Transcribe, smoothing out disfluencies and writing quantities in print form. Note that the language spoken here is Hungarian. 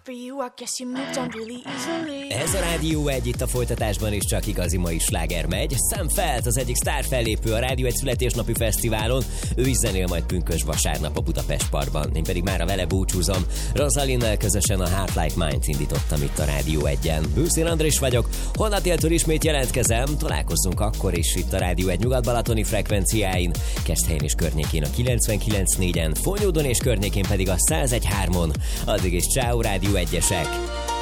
for you, I guess you moved on really easily. Ez a Rádió 1, itt a folytatásban is csak igazi mai sláger megy. Sam Feldt, az egyik sztárfellépő a Rádió 1 születésnapi fesztiválon. Ő is zenél majd pünkösd vasárnap a Budapest Parkban. Én pedig mára vele búcsúzom. Rosalinnel közösen a Heart Like Mine-t indítottam itt a Rádió 1-en. Bőszén Andrés vagyok. Holnap déltől ismét jelentkezem. Találkozzunk akkor is itt a Rádió 1 nyugat-balatoni frekvenciáin. Keszthelyen és környékén a 99.4-en, Fonyódon és környékén pedig a 101.3-on. Addig is ciao Rádió 1-esek!